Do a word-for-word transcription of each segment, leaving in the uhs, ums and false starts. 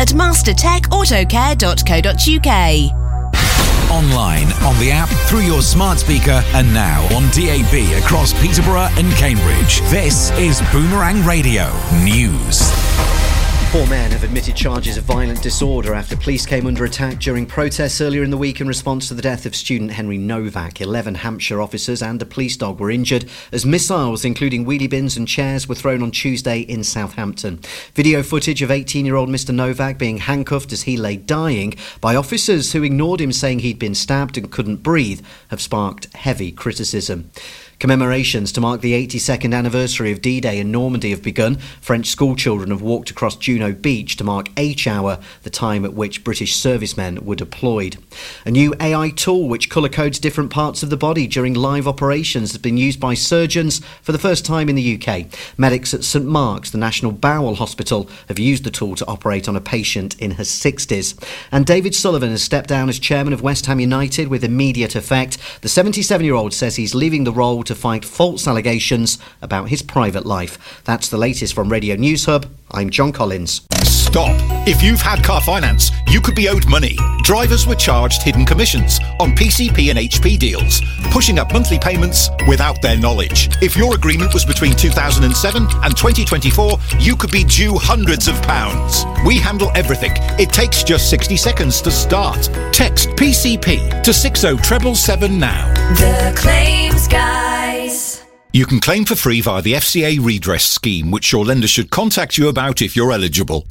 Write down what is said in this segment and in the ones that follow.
at master tech autocare dot co dot uk. Online, on the app, through your smart speaker, and now on D A B across Peterborough and Cambridge. This is Boomerang Radio News. Four men have admitted charges of violent disorder after police came under attack during protests earlier in the week in response to the death of student Henry Novak. Eleven Hampshire officers and a police dog were injured as missiles, including wheelie bins and chairs, were thrown on Tuesday in Southampton. Video footage of eighteen-year-old Mister Novak being handcuffed as he lay dying by officers who ignored him saying he'd been stabbed and couldn't breathe have sparked heavy criticism. Commemorations to mark the eighty-second anniversary of D-Day in Normandy have begun. French schoolchildren have walked across Juno Beach to mark H-Hour, the time at which British servicemen were deployed. A new A I tool which colour codes different parts of the body during live operations has been used by surgeons for the first time in the U K. Medics at St Mark's, the National Bowel Hospital, have used the tool to operate on a patient in her sixties. And David Sullivan has stepped down as chairman of West Ham United with immediate effect. The seventy-seven-year-old says he's leaving the role to fight false allegations about his private life. That's the latest from Radio News Hub. I'm John Collins. Stop. If you've had car finance, you could be owed money. Drivers were charged hidden commissions on P C P and H P deals, pushing up monthly payments without their knowledge. If your agreement was between two thousand seven and twenty twenty-four, you could be due hundreds of pounds. We handle everything. It takes just sixty seconds to start. Text P C P to six oh seven seven now. The Claims Guys. You can claim for free via the F C A redress scheme, which your lender should contact you about if you're eligible.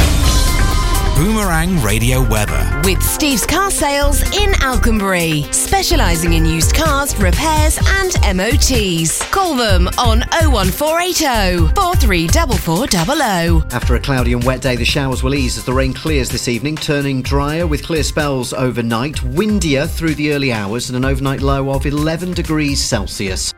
Boomerang Radio weather. With Steve's Car Sales in Alconbury, specialising in used cars, repairs and M O Ts. Call them on oh one four eight oh, four three four four zero zero. After a cloudy and wet day, the showers will ease as the rain clears this evening, turning drier with clear spells overnight, windier through the early hours and an overnight low of eleven degrees Celsius.